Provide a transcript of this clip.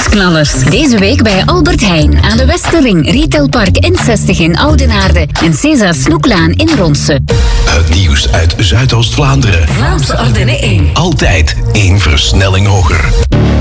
Nieuwsknallers. Deze week bij Albert Heijn aan de Westerring, Retailpark N60 in Oudenaarde en César Snoeklaan in Ronse. Het nieuws uit Zuidoost-Vlaanderen. Vlaams Ordenne 1. Altijd 1 versnelling hoger.